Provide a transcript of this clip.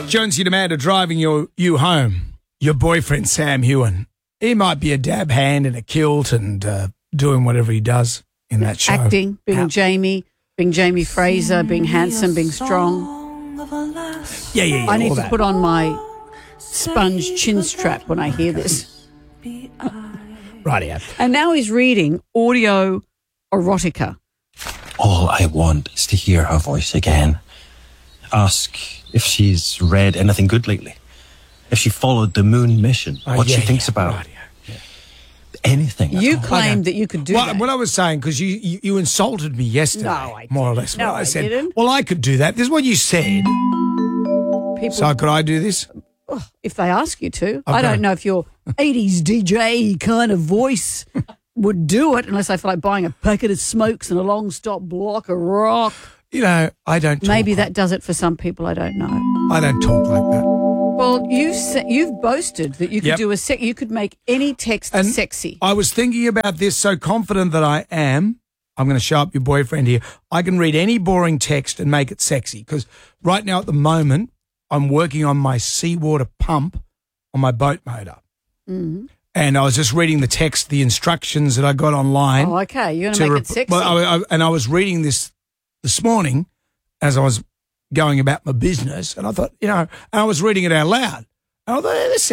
Jonesy and Amanda driving you home. Your boyfriend, Sam Hewen. He might be a dab hand in a kilt and doing whatever he does in that show. Acting, being Jamie Fraser, being handsome, being strong. Yeah. I need to put on my sponge chin strap when I hear this. Rightio. And now he's reading audio erotica. All I want is to hear her voice again. Ask if she's read anything good lately. If she followed the moon mission. What she thinks about. Rightio. Anything. You claimed that you could do that. What I was saying, because you insulted me yesterday, No, I didn't. more or less. No, I I said, didn't. well, I could do that. This is what you said. People, So could I do this? if they ask you to. Okay. I don't know if your 80s DJ kind of voice would do it unless I feel like buying a packet of smokes and a long stop block of rock. You know, I don't talk Maybe like, that does it for some people. I don't know. I don't talk like that. Well, you've boasted that you could Yep. do you could make any text And sexy. I was thinking about this, so confident that I am. I'm going to show up your boyfriend here. I can read any boring text and make it sexy, because right now at the moment, I'm working on my seawater pump on my boat motor. Mm-hmm. And I was just reading the text, the instructions that I got online. Oh, okay. You're going to make it sexy. Well, I was reading this morning as I was going about my business, and I thought, and I was reading it out loud. And I thought, this